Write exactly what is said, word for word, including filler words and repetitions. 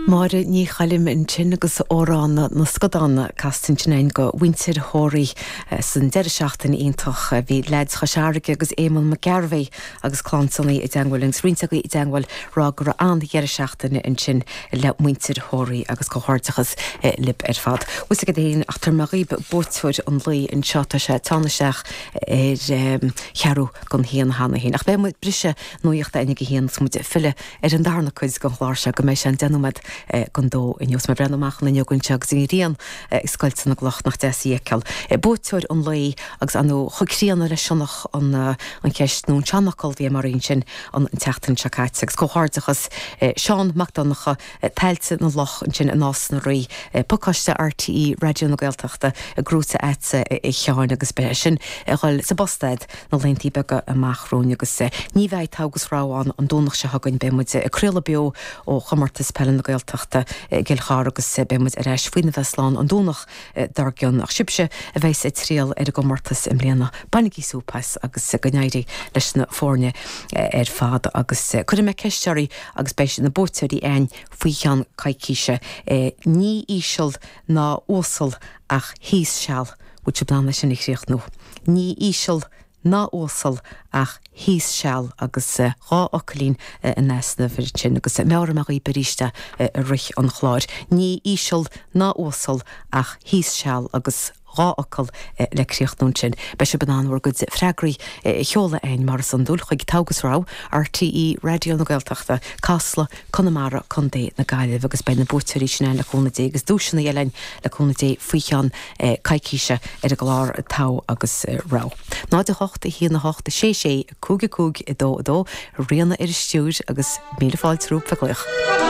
Mar ní chalim in sin agus órán na scodána castin go winter hóirí san deire seachtain iontoch bhí leid chasearige agus éman me gearbhé agus clánsannaí i dangwalings rintaí i dangwal rá gur an deire seachtain in sin le winter hóirí agus go háirtachas lib ar fad. Wis go dhéon achtar maríb bórtfuid an lí in seata se tána seach ar chearú gon híon hána hín. Ach bé mu brise nuochta innig híon mu fille ar an darna chuid go chláir se go mééis an denumad gon dó in jos me brennamach na jogunseag sin rian sskoilsan na gloch nach deíkel. Bóúir an lei agus anú chugrían a sinnach an an ceist nún chanachil vi marin sin an teachtain sekáitsegus go hardachas Seán Macdonacha teilte na loch an sin an nás na rí pokaiste R T E radio na Gaeltachta a grúta eitse i cheáin agus be sin gáil sa bosteid na lentí bega amachrún agus ní bheith tágus ráán an dónach se hagann bemuide a cruúla bio ó chamartas pellen na Gaeltachta Tachta gilchar agus bemud a reis faoine Vesláán an dónach dargion ach sibse a bheits é tríal ar go martas im léana banigí súpas agus gannéirí leis na fórne ar fad agus chuir me ceistearí agus béis na bóteirí ein faoichan caiicíise ní ísisiil ná ósal ach híos seall bút se blana sin ichríocht nó. Ní ísisiil ná ósal ach híos seall agus rá oclín in nesna vir sin agus meara marí beríiste a rich an chláir. Ní ísisiil ná ósal ach híos seall agus rá ocail le críochtún sin. Be se banánhar go freigraí cheola ein mar an dúil chuig tágus rá R T E radio na Gaeltachta Casla Connemara Condé na Gaileh agus be na bóteirí sin le chuna dé agus dúisina eile le chuna dé faoichan caiicíise ar a glár tá agus rá. Ná de hochta hí na hochta sé sé cúga cúg i dó dó rianna ar stúr agus míle fáil trúpa gluich.